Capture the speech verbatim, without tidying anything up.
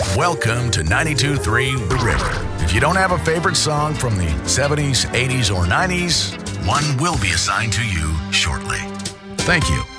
Welcome to ninety-two point three The River. If you don't have a favorite song from the seventies, eighties, or nineties, one will be assigned to you shortly. Thank you.